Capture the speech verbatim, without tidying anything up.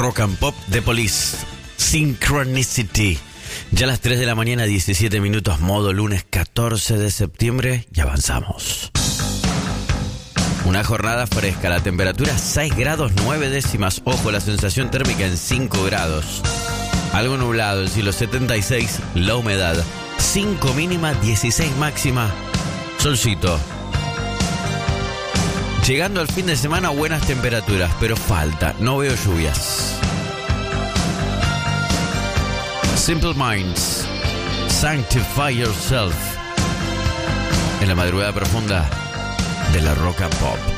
Rock and Pop de Police, Synchronicity. Ya a las tres de la mañana, diecisiete minutos, modo lunes catorce de septiembre, y avanzamos. Una jornada fresca, la temperatura seis grados nueve décimas, ojo, la sensación térmica en cinco grados. Algo nublado, el cielo setenta y seis, la humedad cinco mínima, dieciséis máxima, solcito. Llegando al fin de semana, buenas temperaturas, pero falta, no veo lluvias. Simple Minds, Sanctify Yourself, en la madrugada profunda de la Rock and Pop.